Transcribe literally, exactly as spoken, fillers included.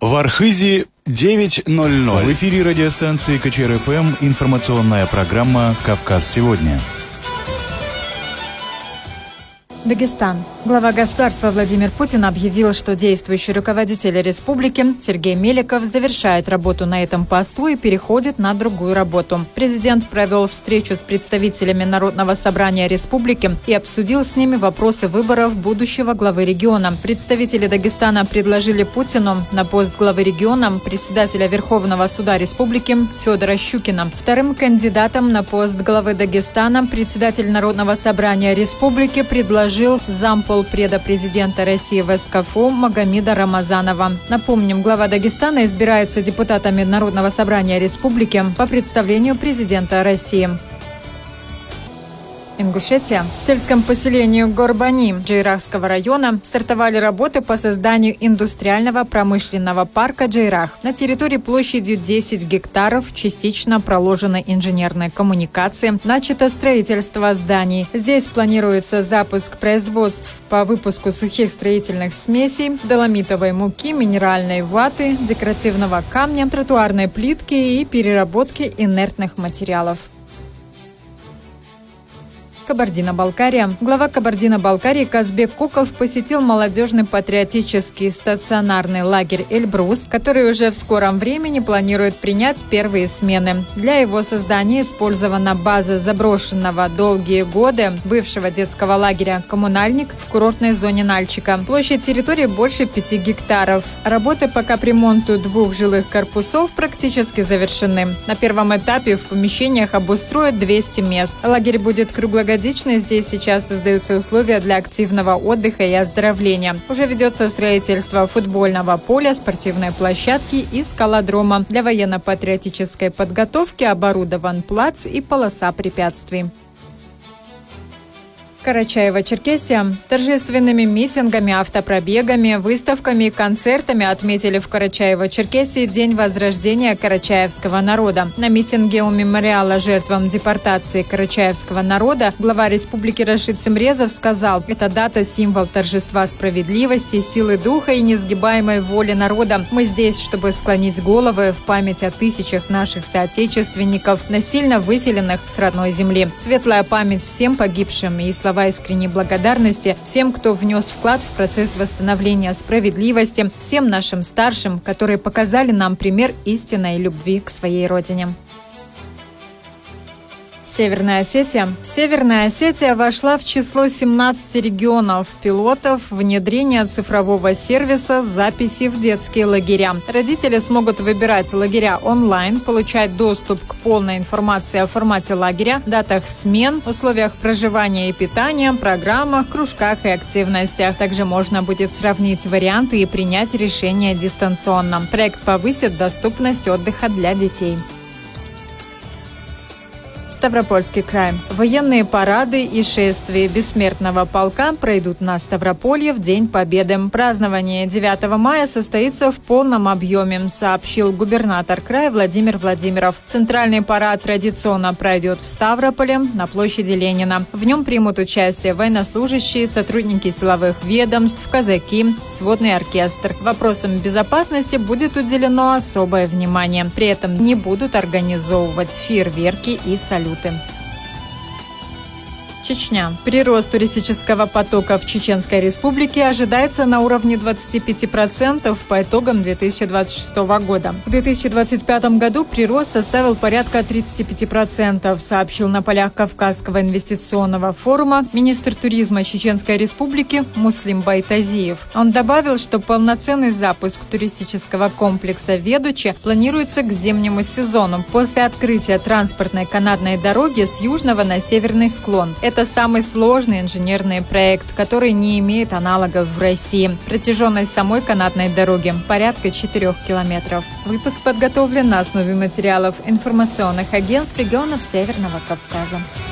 В Архизе девять ноль ноль. В эфире радиостанции КЧР-ФМ информационная программа «Кавказ сегодня». Дагестан. Глава государства Владимир Путин объявил, что действующий руководитель республики Сергей Меликов завершает работу на этом посту и переходит на другую работу. Президент провел встречу с представителями Народного собрания республики и обсудил с ними вопросы выборов будущего главы региона. Представители Дагестана предложили Путину на пост главы региона председателя Верховного суда республики Федора Щукина. Вторым кандидатом на пост главы Дагестана председатель Народного собрания республики предложил замполпреда президента России в СКФУ Магомеда Рамазанова. Напомним, глава Дагестана избирается депутатами Народного собрания республики по представлению президента России. Ингушетия. В сельском поселении Горбани Джейрахского района стартовали работы по созданию индустриального промышленного парка Джейрах. На территории площадью десять гектаров частично проложены инженерные коммуникации, начато строительство зданий. Здесь планируется запуск производств по выпуску сухих строительных смесей, доломитовой муки, минеральной ваты, декоративного камня, тротуарной плитки и переработки инертных материалов. Кабардино-Балкария. Глава Кабардино-Балкарии Казбек Куков посетил молодежный патриотический стационарный лагерь «Эльбрус», который уже в скором времени планирует принять первые смены. Для его создания использована база заброшенного долгие годы бывшего детского лагеря «Коммунальник» в курортной зоне Нальчика. Площадь территории больше пяти гектаров. Работы по капремонту двух жилых корпусов практически завершены. На первом этапе в помещениях обустроят двести мест. Лагерь будет круглогодичным. Здесь сейчас создаются условия для активного отдыха и оздоровления. Уже ведется строительство футбольного поля, спортивной площадки и скалодрома. Для военно-патриотической подготовки оборудован плац и полоса препятствий. Карачаево-Черкесия. Торжественными митингами, автопробегами, выставками и концертами отметили в Карачаево-Черкесии День возрождения карачаевского народа. На митинге у мемориала жертвам депортации карачаевского народа глава республики Рашид Цимрезов сказал: «Эта дата – символ торжества справедливости, силы духа и несгибаемой воли народа. Мы здесь, чтобы склонить головы в память о тысячах наших соотечественников, насильно выселенных с родной земли. Светлая память всем погибшим и слова искренней благодарности всем, кто внес вклад в процесс восстановления справедливости, всем нашим старшим, которые показали нам пример истинной любви к своей родине». Северная Осетия. Северная Осетия вошла в число семнадцати регионов пилотов внедрения цифрового сервиса записи в детские лагеря. Родители смогут выбирать лагеря онлайн, получать доступ к полной информации о формате лагеря, датах смен, условиях проживания и питания, программах, кружках и активностях. Также можно будет сравнить варианты и принять решение дистанционно. Проект повысит доступность отдыха для детей. Ставропольский край. Военные парады и шествия бессмертного полка пройдут на Ставрополье в День Победы. Празднование девятого мая состоится в полном объеме, сообщил губернатор края Владимир Владимиров. Центральный парад традиционно пройдет в Ставрополе на площади Ленина. В нем примут участие военнослужащие, сотрудники силовых ведомств, казаки, сводный оркестр. Вопросам безопасности будет уделено особое внимание. При этом не будут организовывать фейерверки и салюты. Чечня. Прирост туристического потока в Чеченской Республике ожидается на уровне двадцати пяти процентов по итогам две тысячи двадцать шестого года. В две тысячи двадцать пятом году прирост составил порядка тридцати пяти процентов, сообщил на полях Кавказского инвестиционного форума министр туризма Чеченской Республики Муслим Байтазиев. Он добавил, что полноценный запуск туристического комплекса Ведучи планируется к зимнему сезону после открытия транспортной канатной дороги с южного на северный склон. Это самый сложный инженерный проект, который не имеет аналогов в России. Протяженность самой канатной дороги порядка четырех километров. Выпуск подготовлен на основе материалов информационных агентств регионов Северного Кавказа.